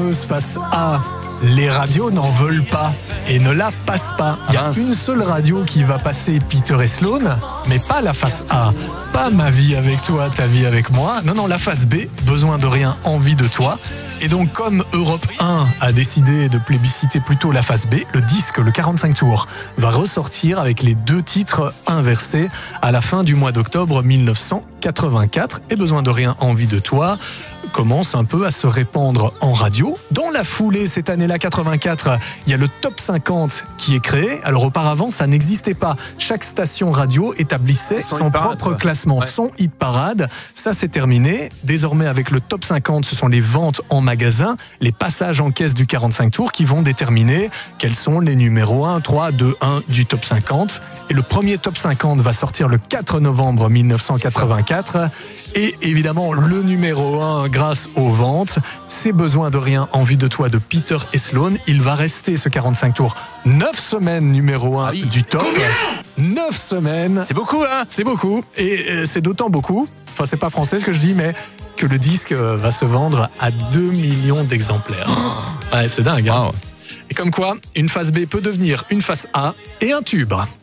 fameuse face A, les radios n'en veulent pas et ne la passent pas. Il y a une seule radio qui va passer Peter et Sloan, mais pas la face A. Pas ma vie avec toi, ta vie avec moi. Non, la face B, besoin de rien, envie de toi. Et donc, comme Europe 1 a décidé de plébisciter plutôt la face B, le disque, le 45 tours, va ressortir avec les deux titres inversés à la fin du mois d'octobre 1984. Et besoin de rien, envie de toi commence un peu à se répandre en radio. Dans la foulée, cette année-là, 84, il y a le Top 50 qui est créé. Alors auparavant, ça n'existait pas. Chaque station radio établissait son propre classement, son hit parade. Ça, c'est terminé. Désormais, avec le Top 50, ce sont les ventes en magasin, les passages en caisse du 45 tours qui vont déterminer quels sont les numéros 1, 3, 2, 1 du Top 50. Et le premier Top 50 va sortir le 4 novembre 1984. Et évidemment, le numéro 1, grâce aux ventes, c'est Besoin de rien, envie de toi de Peter et Sloan. Il va rester ce 45 tours 9 semaines numéro 1 du top. 9 semaines. C'est beaucoup, hein? C'est beaucoup. Et c'est d'autant beaucoup, enfin c'est pas français ce que je dis, mais que le disque va se vendre à 2 millions d'exemplaires. Ouais, c'est dingue. Hein? Wow. Et comme quoi, une face B peut devenir une face A et un tube.